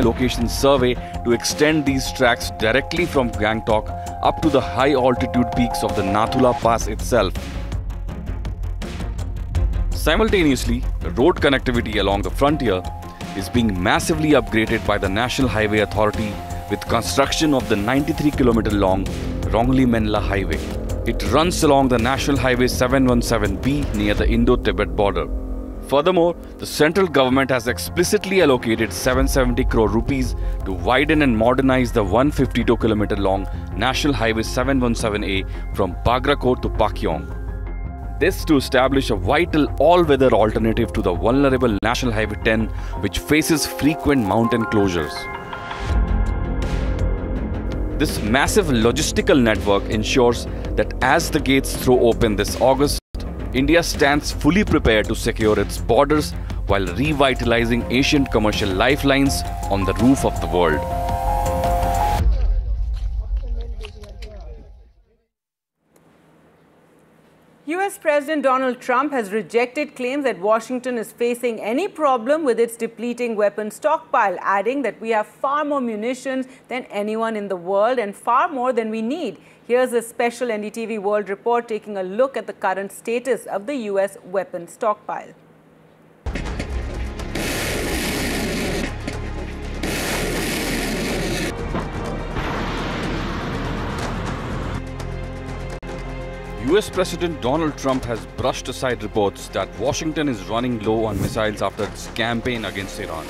location survey to extend these tracks directly from Gangtok up to the high altitude peaks of the Nathula Pass itself. Simultaneously, the road connectivity along the frontier is being massively upgraded by the National Highway Authority with construction of the 93-kilometer long Rongli-Menla Highway. It runs along the National Highway 717B near the Indo-Tibet border. Furthermore, the central government has explicitly allocated 770 crore rupees to widen and modernize the 152-kilometer long National Highway 717A from Bagrakot to Pakyong. This to establish a vital all-weather alternative to the vulnerable National Highway 10, which faces frequent mountain closures. This massive logistical network ensures that as the gates throw open this August, India stands fully prepared to secure its borders while revitalizing ancient commercial lifelines on the roof of the world. US President Donald Trump has rejected claims that Washington is facing any problem with its depleting weapons stockpile, adding that we have far more munitions than anyone in the world and far more than we need. Here's a special NDTV World report taking a look at the current status of the US weapons stockpile. US President Donald Trump has brushed aside reports that Washington is running low on missiles after its campaign against Iran.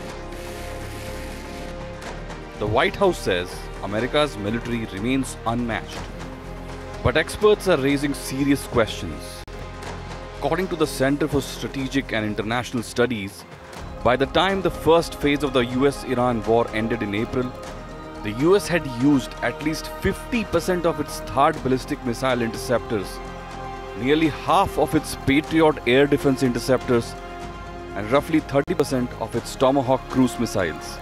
The White House says America's military remains unmatched. But experts are raising serious questions. According to the Center for Strategic and International Studies, by the time the first phase of the US-Iran war ended in April, the US had used at least 50% of its THAAD ballistic missile interceptors, nearly half of its Patriot air defense interceptors, and roughly 30% of its Tomahawk cruise missiles.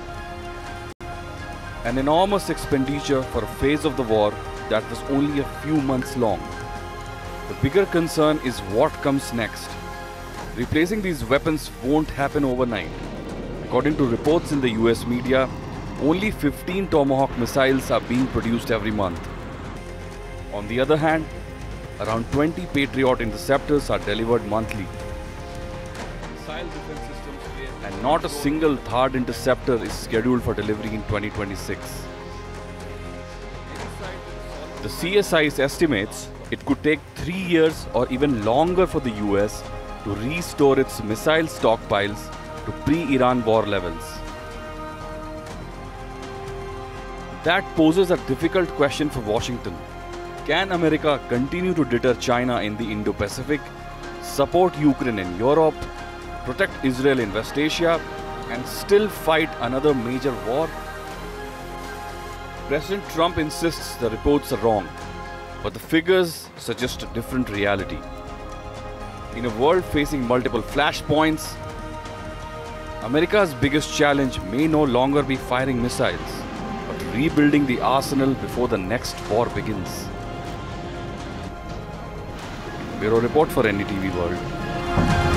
An enormous expenditure for a phase of the war that was only a few months long. The bigger concern is what comes next. Replacing these weapons won't happen overnight. According to reports in the US media, only 15 Tomahawk missiles are being produced every month. On the other hand, around 20 Patriot interceptors are delivered monthly. Missile defense systems, and not a single THAAD interceptor is scheduled for delivery in 2026. The CSIS estimates it could take 3 years or even longer for the US to restore its missile stockpiles to pre-Iran war levels. That poses a difficult question for Washington. Can America continue to deter China in the Indo-Pacific, support Ukraine in Europe, protect Israel in West Asia, and still fight another major war? President Trump insists the reports are wrong, but the figures suggest a different reality. In a world facing multiple flashpoints, America's biggest challenge may no longer be firing missiles, rebuilding the arsenal before the next war begins. Bureau Report for NDTV World.